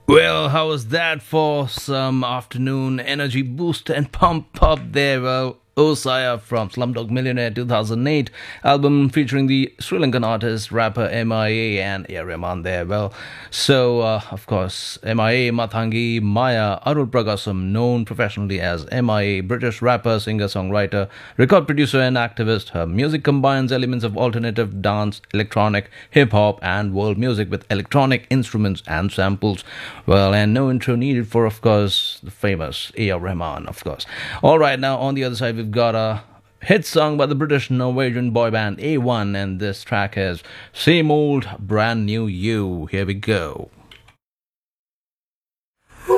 Well, how was that for some afternoon energy boost and pump up there? Well, Osaya from Slumdog Millionaire 2008 album featuring the Sri Lankan artist rapper MIA and A. R. Rahman there. Well, of course, MIA Mathangi Maya Arul Pragasam, known professionally as MIA, British rapper, singer, songwriter, record producer, and activist. Her music combines elements of alternative dance, electronic, hip hop, and world music with electronic instruments and samples. Well, and no intro needed for, of course, the famous A.R. Rahman, of course. All right, now on the other side, we've got a hit song by the British Norwegian boy band A1, and this track is Same Old Brand New You. Here we go.